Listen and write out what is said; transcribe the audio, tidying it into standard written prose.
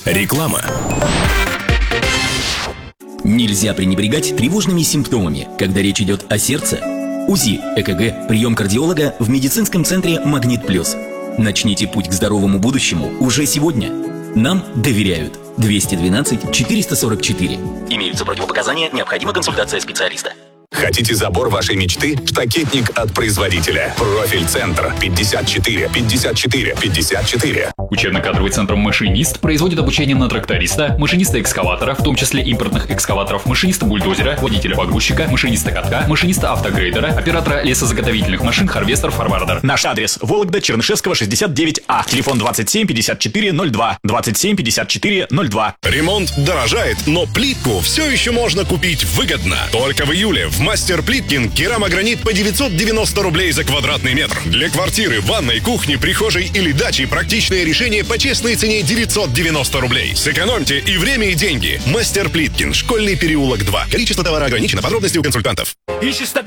Реклама. Нельзя пренебрегать тревожными симптомами, когда речь идет о сердце. УЗИ, ЭКГ, прием кардиолога в медицинском центре «Магнит Плюс». Начните путь к здоровому будущему уже сегодня. Нам доверяют. 212 444. Имеются противопоказания, необходима консультация специалиста. Хотите забор вашей мечты? Штакетник от производителя. Профиль-центр 54 54 54. Учебно-кадровый центр «Машинист» производит обучение на тракториста, машиниста-экскаватора, в том числе импортных экскаваторов, машиниста-бульдозера, водителя-погрузчика, машиниста-катка, машиниста-автогрейдера, оператора лесозаготовительных машин «Харвестер Форвардер». Наш адрес: Вологда, Чернышевского, 69А. Телефон 27 54 02. 27 54 02. Ремонт дорожает, но плитку все еще можно купить выгодно. Только в июле в Мастер Плиткин керамогранит по 990 рублей за квадратный метр. Для квартиры, ванной, кухни, прихожей или дачи практичное решение по честной цене 990 рублей. Сэкономьте и время, и деньги. Мастер Плиткин, Школьный переулок 2. Количество товара ограничено. Подробности у консультантов. Ищешь стабильность